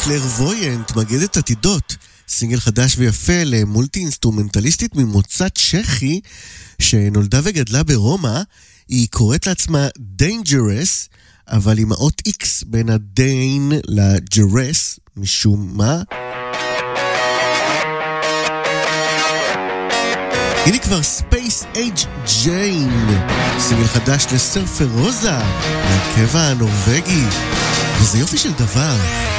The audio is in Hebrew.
קלרוויינט, מגדת עתידות, סינגל חדש ויפה למולטי אינסטרומנטליסטית ממוצא צ'כי שנולדה וגדלה ברומא. היא קוראת לעצמה Dangerous, אבל עם האות X בין הדיין לג'רס משום מה. הנה כבר Space Age Jane, סינגל חדש לסרפר רוזה, ההרכב הנורווגי, וזה יופי של דבר.